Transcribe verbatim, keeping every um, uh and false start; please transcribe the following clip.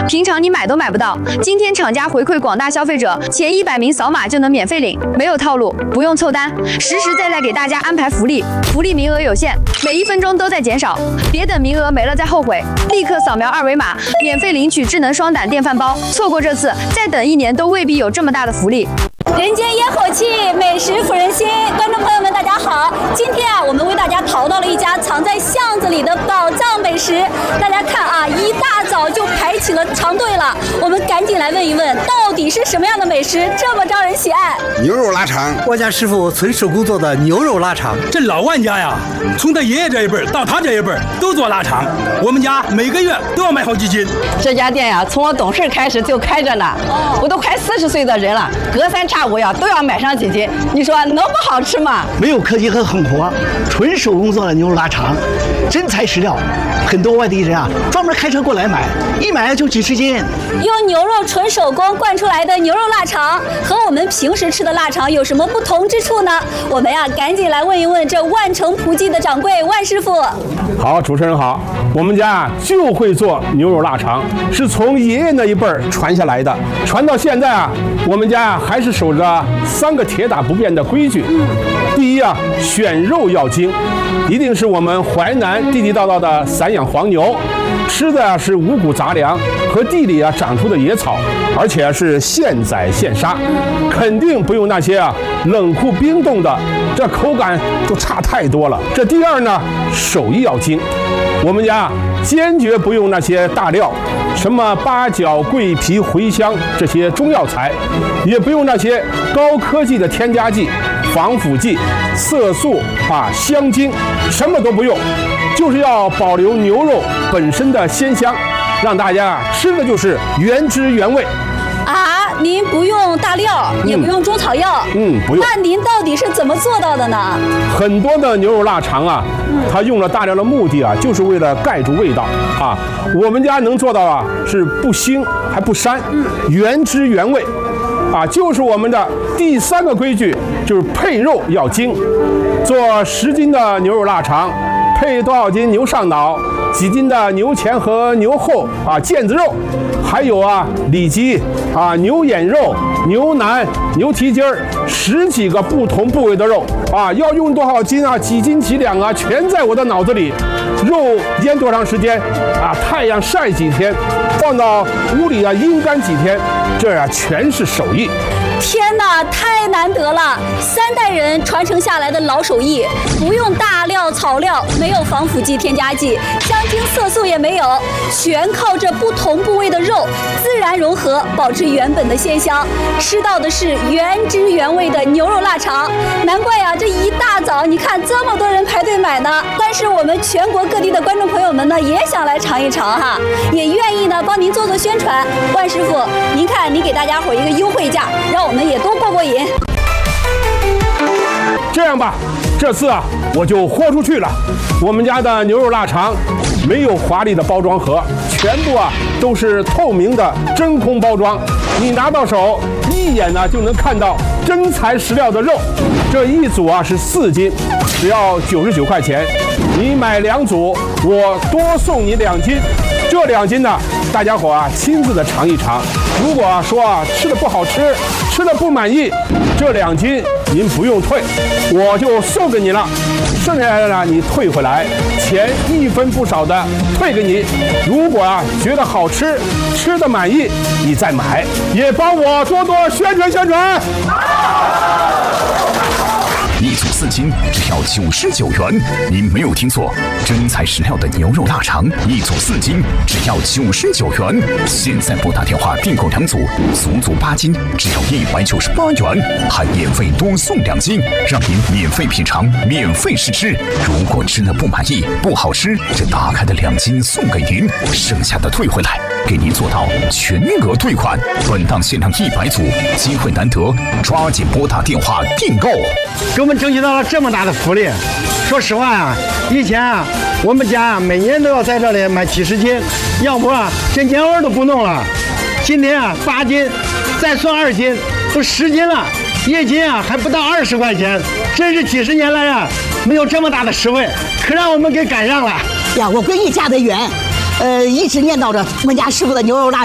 平常你买都买不到。今天厂家回馈广大消费者，前一百名扫码就能免费领，没有套路，不用凑单，实实在在给大家安排福利，福利名额有限，每一分钟都在减少，别等名额没了再后悔，立刻扫描二维码，免费领取智能双胆电饭煲，错过这次，再等一年都未必有这么大的福利。 人间烟火气，美食抚人心。观众朋友们，大家好！今天啊，我们为大家淘到了一家藏在巷子里的宝藏美食。大家看啊，一大早就排起了长队了。我们赶紧来问一问，到底是什么样的美食这么招人喜爱？ 牛肉腊肠， 我家师傅纯手工做的牛肉腊肠。 这老万家呀，从他爷爷这一辈到他这一辈都做腊肠，我们家每个月都要买好几斤。 这家店呀，从我懂事开始就开着呢，我都快四十岁的人了，隔三差五呀都要买上几斤，你说能不好吃吗？ 没有科技和狠活，纯手工做的牛肉腊肠，真材实料。很多外地人啊，专门开车过来买，一买就几十斤。 用牛肉纯手工灌出来的牛肉腊肠，和我们平时吃的腊肠有什么不同之处呢？我们呀，赶紧来问一问这万城葡记的掌柜万师傅。 好，主持人好，我们家就会做牛肉腊肠，是从爷爷那一辈儿传下来的，传到现在啊，我们家还是守着三个铁打不变的规矩。第一啊，选肉要精，一定是我们淮南地地道道的散养黄牛，吃的是五谷杂粮和地里啊长出的野草，而且是现宰现杀，肯定不用那些啊冷库冰冻的，这口感就差太多了。这第二呢，手艺要精，我们家坚决不用那些大料，什么八角、桂皮、茴香这些中药材，也不用那些高科技的添加剂、防腐剂、色素啊、香精，什么都不用，就是要保留牛肉本身的鲜香，让大家吃的就是原汁原味。 啊，您不用大料，也不用中草药， 嗯，不用。 那您到底是怎么做到的呢？ 很多的牛肉腊肠啊，它用了大料的目的啊，就是为了盖住味道啊。我们家能做到啊，是不腥还不膻，原汁原味。啊，就是我们的第三个规矩，就是配肉要精。做十斤的牛肉腊肠，配多少斤牛上脑，几斤的牛前和牛后啊腱子肉，还有啊里脊啊牛眼肉、牛腩、牛蹄筋儿，十几个不同部位的肉啊，要用多少斤啊，几斤几两啊，全在我的脑子里。肉腌多长时间啊？太阳晒几天，放到屋里啊阴干几天，这啊全是手艺。 天哪，太难得了！三代人传承下来的老手艺，不用大料草料，没有防腐剂添加剂，香精色素也没有，全靠这不同部位的肉自然融合，保持原本的鲜香，吃到的是原汁原味的牛肉腊肠。难怪呀、啊，这一大早你看这么多人排队买呢。但是我们全国各地的观众朋友们呢，也想来尝一尝哈，也愿意呢帮您做做宣传。万师傅，您看您给大家伙一个优惠价，让我们也都过过瘾。 这样吧，这次啊我就豁出去了。我们家的牛肉腊肠没有华丽的包装盒，全部啊都是透明的真空包装，你拿到手一眼呢就能看到真材实料的肉。这一组啊是四斤，只要九十九块钱。你买两组，我多送你两斤。这两斤呢，大家伙啊亲自的尝一尝。如果说啊吃的不好吃，吃的不满意，这两斤您不用退，我就送给你了。剩下的呢你退回来，钱一分不少的退给你。如果啊觉得好吃，吃的满意，你再买，也帮我多多宣传宣传。 一组四斤只要九十九元，您没有听错，真材实料的牛肉腊肠，一组四斤只要九十九元。现在拨打电话订购两组，足足八斤只要一百九十八元，还免费多送两斤，让您免费品尝，免费试吃。如果吃了不满意、不好吃，这打开的两斤送给您，剩下的退回来，给您做到全额退款。本档限量一百组，机会难得，抓紧拨打电话订购。 给我们争取到了这么大的福利，说实话啊，以前啊，我们家啊每年都要在这里买几十斤，要不啊这年味都不弄了。今天啊八斤，再算二斤，都十斤了，一斤啊还不到二十块钱，真是几十年来啊没有这么大的实惠，可让我们给赶上了。 呀，我闺女嫁得远，呃，一直念叨着我们家师傅的牛肉腊